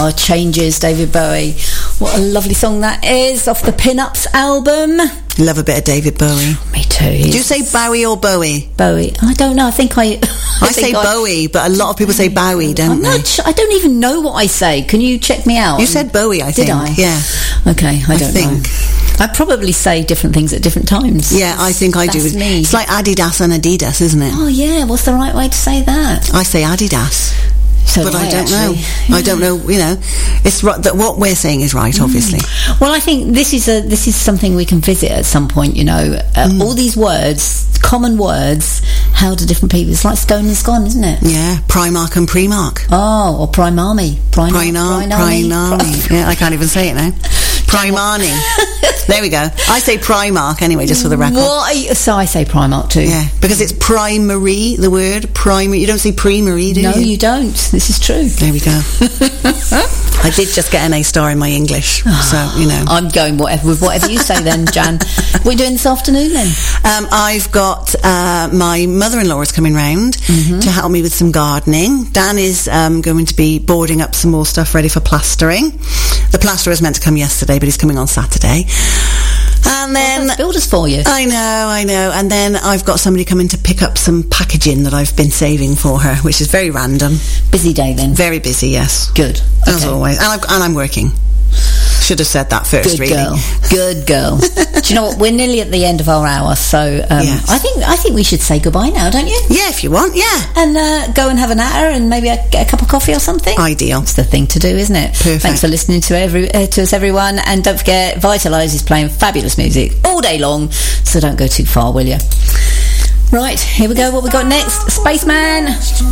Changes, David Bowie. What a lovely song that is, off the Pin-Ups album. Love a bit of David Bowie. Me too. Do you say Bowie or Bowie? Bowie. I don't know. I think I say Bowie, but a lot of people say Bowie, don't they? I don't even know what I say. Can you check me out? You said Bowie, I think. Did I? Yeah. Okay, I don't know. I probably say different things at different times. Yeah, I think I do. That's me. It's like Adidas and Adidas, isn't it? Oh, yeah. What's the right way to say that? I say Adidas. So but I don't know. Yeah. I don't know. You know, it's right that what we're saying is right. Obviously. Well, I think this is something we can visit at some point. You know, all these words, common words. How do different people? It's like Stone and Scone, isn't it? Yeah, Primark and Primark. Oh, or Primami. Primami. Yeah, I can't even say it now. Primani. There we go. I say Primark anyway, just for the record. So I say Primark too. Yeah, because it's primary, the word primary. You don't say primary, do you? No, you don't. This is true. There we go. I did just get an A star in my English, so, you know. I'm going with whatever you say then, Jan. What are you doing this afternoon then? I've got my mother-in-law is coming round to help me with some gardening. Dan is going to be boarding up some more stuff ready for plastering. The plasterer was meant to come yesterday, but he's coming on Saturday. And then builders for you. I know. And then I've got somebody coming to pick up some packaging that I've been saving for her, which is very random. Busy day then. Very busy, yes. Good. As always. And I'm working. Should have said that first. Good really. girl. Good girl. Do you know what? We're nearly at the end of our hour, so yes. I think we should say goodbye now, don't you? Yeah, if you want. Yeah. And go and have an hour and maybe get a cup of coffee or something. Ideal. It's the thing to do, isn't it? Perfect. Thanks for listening to us, everyone, and don't forget, Vitalise is playing fabulous music all day long, so don't go too far, will you? Right, here we go. What we got next? Spaceman.